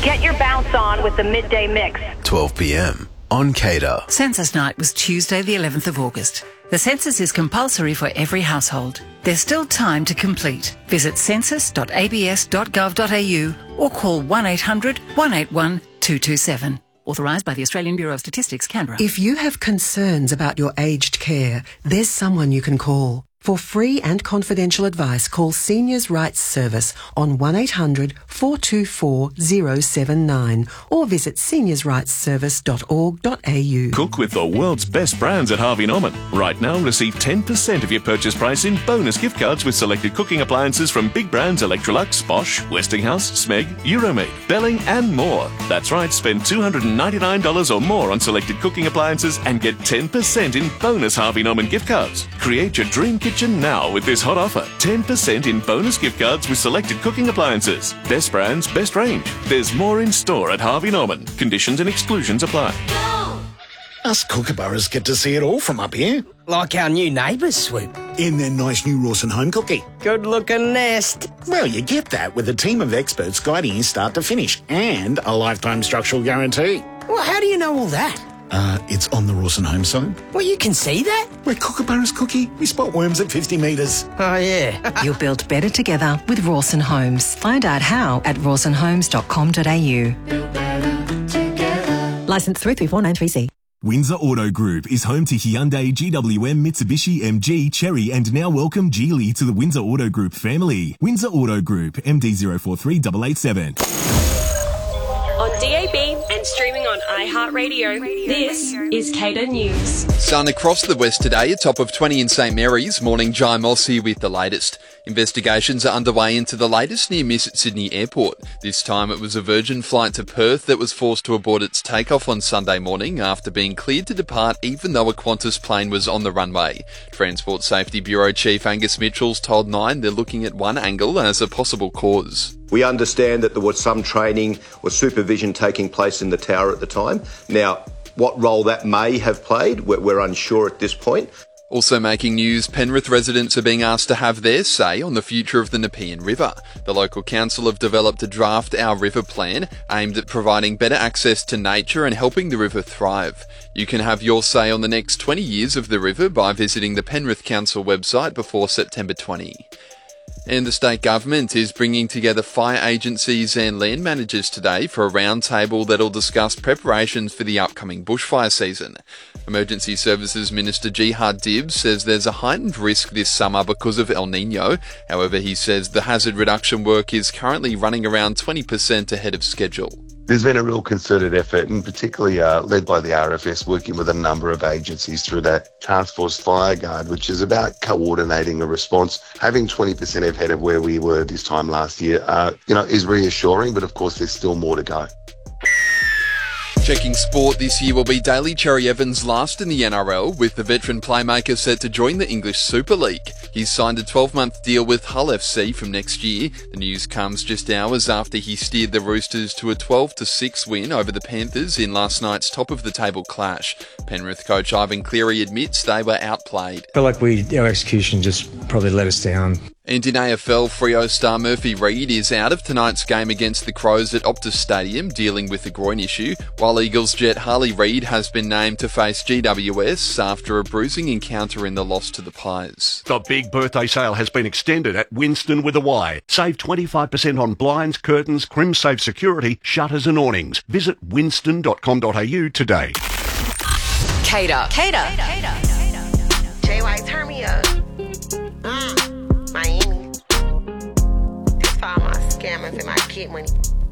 Get your bounce on with the Midday Mix. 12 p.m. on Cater. Census night was Tuesday the 11th of August. The census is compulsory for every household. There's still time to complete. Visit census.abs.gov.au or call 1800 181 227. Authorised by the Australian Bureau of Statistics, Canberra. If you have concerns about your aged care, there's someone you can call. For free and confidential advice, call Seniors' Rights Service on 1800 424 079 or visit seniorsrightsservice.org.au. Cook with the world's best brands at Harvey Norman. Right now, receive 10% of your purchase price in bonus gift cards with selected cooking appliances from big brands Electrolux, Bosch, Westinghouse, Smeg, Euromade, Belling and more. That's right, spend $299 or more on selected cooking appliances and get 10% in bonus Harvey Norman gift cards. Create your dream kitchen now with this hot offer. 10% in bonus gift cards with selected cooking appliances. Best brands, best range. There's more in store at Harvey Norman. Conditions and exclusions apply. Us kookaburras get to see it all from up here. Like our new neighbours, Swoop. In their nice new Rawson home cookie. Good-looking nest. Well, you get that with a team of experts guiding you start to finish and a lifetime structural guarantee. Well, how do you know all that? It's on the Rawson home site. Well, you can see that? We're kookaburras cookie. We spot worms at 50 metres. Oh, yeah. You'll build better together with Rawson Homes. Find out how at rawsonhomes.com.au. Licence 334993C. Windsor Auto Group is home to Hyundai, GWM, Mitsubishi, MG, Chery and now welcome Geely to the Windsor Auto Group family. Windsor Auto Group, MD043887. On DAB and streaming on iHeartRadio, this is Cater News. Sun across the west today, a top of 20 in St Mary's. Morning, Jai Moss here with the latest. Investigations are underway into the latest near miss at Sydney Airport. This time it was a Virgin flight to Perth that was forced to abort its takeoff on Sunday morning after being cleared to depart even though a Qantas plane was on the runway. Transport Safety Bureau Chief Angus Mitchells told Nine they're looking at one angle as a possible cause. We understand that there was some training or supervision taking place in the tower at the time. Now, what role that may have played, we're unsure at this point. Also making news, Penrith residents are being asked to have their say on the future of the Nepean River. The local council have developed a draft Our River plan aimed at providing better access to nature and helping the river thrive. You can have your say on the next 20 years of the river by visiting the Penrith Council website before September 20. And the state government is bringing together fire agencies and land managers today for a roundtable that'll discuss preparations for the upcoming bushfire season. Emergency Services Minister Jihad Dib says there's a heightened risk this summer because of El Nino. However, he says the hazard reduction work is currently running around 20% ahead of schedule. There's been a real concerted effort, and particularly led by the RFS, working with a number of agencies through that Task Force Fire Guard, which is about coordinating a response. Having 20% ahead of where we were this time last year, is reassuring, but of course there's still more to go. Checking sport this year will be Daly Cherry Evans' last in the NRL, with the veteran playmaker set to join the English Super League. He's signed a 12-month deal with Hull FC from next year. The news comes just hours after he steered the Roosters to a 12-6 win over the Panthers in last night's top-of-the-table clash. Penrith coach Ivan Cleary admits they were outplayed. I feel like our execution just probably let us down. And in AFL, Freo star Murphy Reid is out of tonight's game against the Crows at Optus Stadium, dealing with a groin issue, while Eagles jet Harley Reid has been named to face GWS after a bruising encounter in the loss to the Pies. The big birthday sale has been extended at Winston with a Y. Save 25% on blinds, curtains, CrimSafe security, shutters and awnings. Visit winston.com.au today. Cater. JY, turn me up. Miami. That's for all my scammers and my kid money.